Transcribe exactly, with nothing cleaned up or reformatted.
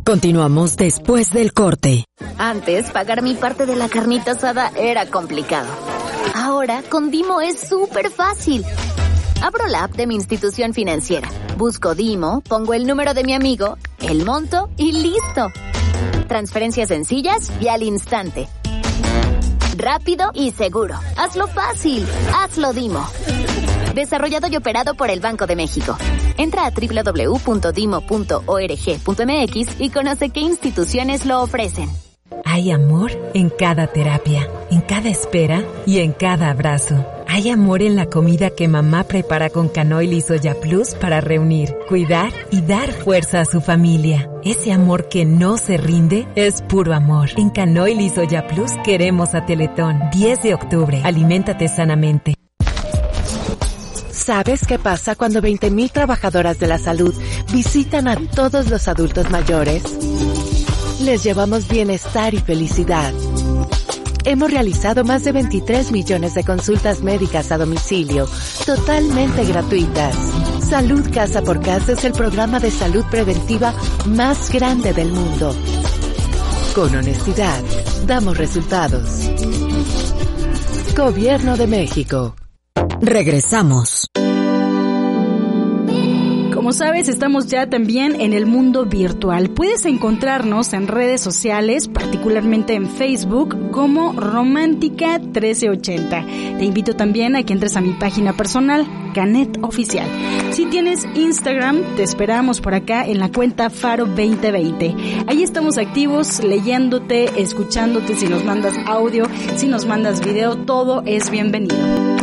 Continuamos después del corte. Antes, pagar mi parte de la carnita asada era complicado. Ahora, con Dimo es súper fácil. Abro la app de mi institución financiera, busco Dimo, pongo el número de mi amigo, el monto y ¡listo! Transferencias sencillas y al instante. Rápido y seguro. Hazlo fácil. Hazlo Dimo. Desarrollado y operado por el Banco de México. Entra a doble u doble u doble u punto dimo punto org punto eme equis y conoce qué instituciones lo ofrecen. Hay amor en cada terapia, en cada espera y en cada abrazo. Hay amor en la comida que mamá prepara con Canoil y Soya Plus para reunir, cuidar y dar fuerza a su familia. Ese amor que no se rinde es puro amor. En Canoil y Soya Plus queremos a Teletón. diez de octubre. Aliméntate sanamente. ¿Sabes qué pasa cuando veinte mil trabajadoras de la salud visitan a todos los adultos mayores? Les llevamos bienestar y felicidad. Hemos realizado más de veintitrés millones de consultas médicas a domicilio, totalmente gratuitas. Salud Casa por Casa es el programa de salud preventiva más grande del mundo. Con honestidad, damos resultados. Gobierno de México. Regresamos. Como sabes, estamos ya también en el mundo virtual. Puedes encontrarnos en redes sociales, particularmente en Facebook, como Romántica trece ochenta. Te invito también a que entres a mi página personal, Canet Oficial. Si tienes Instagram, te esperamos por acá en la cuenta Faro veinte veinte. Ahí estamos activos, leyéndote, escuchándote, si nos mandas audio, si nos mandas video, todo es bienvenido.